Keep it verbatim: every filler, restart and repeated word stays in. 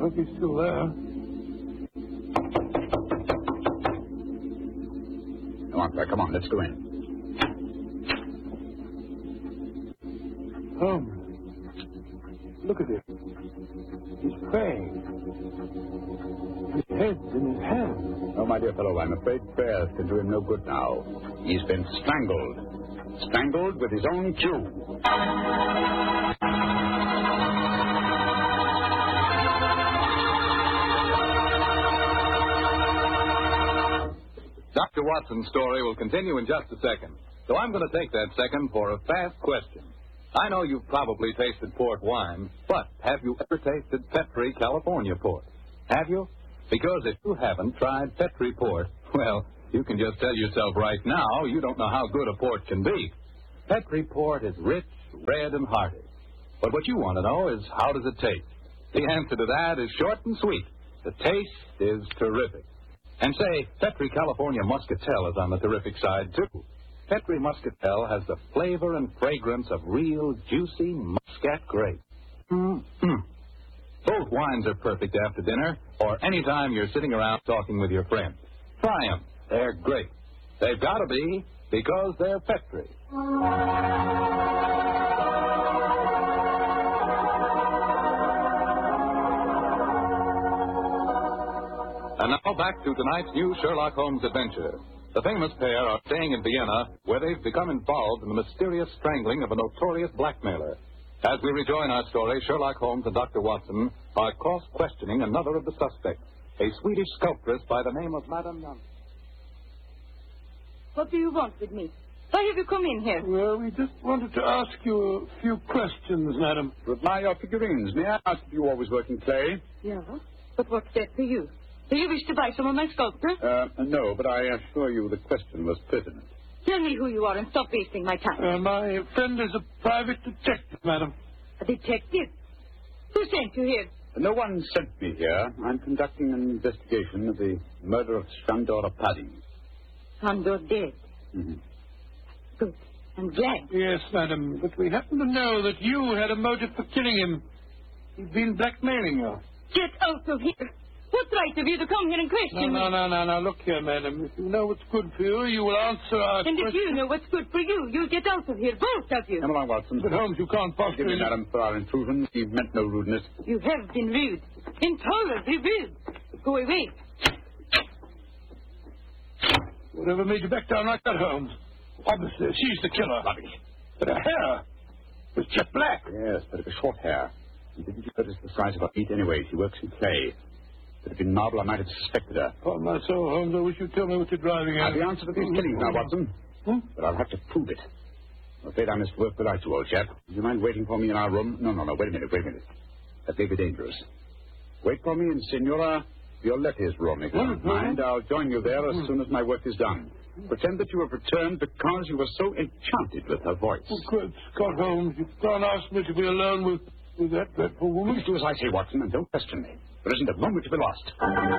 hope he's still there. No answer. Come on, let's go in. Holmes, look at him. He's praying. His head's in his hands. Oh, my dear fellow, I'm afraid prayers can do him no good now. He's been strangled. Strangled with his own cue. Doctor Watson's story will continue in just a second. So I'm going to take that second for a fast question. I know you've probably tasted port wine, but have you ever tasted Petri California port? Have you? Because if you haven't tried Petri port, well, you can just tell yourself right now you don't know how good a port can be. Petri port is rich, red, and hearty. But what you want to know is, how does it taste? The answer to that is short and sweet. The taste is terrific. And say, Petri California Muscatel is on the terrific side, too. Petri Muscatel has the flavor and fragrance of real, juicy Muscat grapes. Mm-hmm. Both wines are perfect after dinner or any time you're sitting around talking with your friends. Try them. They're great. They've got to be, because they're Petri. And now back to tonight's new Sherlock Holmes adventure. The famous pair are staying in Vienna, where they've become involved in the mysterious strangling of a notorious blackmailer. As we rejoin our story, Sherlock Holmes and Doctor Watson are cross-questioning another of the suspects, a Swedish sculptress by the name of Madame Young. What do you want with me? Why have you come in here? Well, we just wanted to ask you a few questions, madam. To admire your figurines, may I ask if you always work in clay? Yeah, but what's that for you? Do you wish to buy some of my sculpture? Uh, no, but I assure you the question was pertinent. Tell me who you are and stop wasting my time. Uh, my friend is a private detective, madam. A detective? Who sent you here? No one sent me here. I'm conducting an investigation of the murder of Sandor Padding. Sandor dead? Mm-hmm. Good. I'm glad. Yes, madam, but we happen to know that you had a motive for killing him. He'd been blackmailing you. Get out of here. What right have you to come here and question no, me? No, no, no, no. Look here, madam. If you know what's good for you, you will answer our And question. if you know what's good for you, you'll get out of here, both of you. Come along, Watson. But, Holmes, you can't Forgive possibly... me, madam, for our intrusion. We meant no rudeness. You have been rude. Intolerably rude. Go away. Whatever made you back down like that, Holmes? Obviously, she's the killer. Rubbish. But her hair was jet black. Yes, but it was short hair. And didn't you notice the size of her feet anyway? She works in clay. If it had been marble, I might have suspected her. Upon my soul, Holmes, I wish you'd tell me what you're driving at. I've the answer to these killings now, Watson. Hmm? But I'll have to prove it. I'm afraid I must work without you, old chap. Do you mind waiting for me in our room? No, no, no. Wait a minute, wait a minute. That may be dangerous. Wait for me in Senora Violetti's room, if you don't Mm-hmm. mind. I'll join you there as soon as my work is done. Pretend that you have returned because you were so enchanted with her voice. Oh, good Scott, Holmes, you can't ask me to be alone with, with that dreadful woman. Please do as I say, Watson, and don't question me. There isn't a moment to be lost.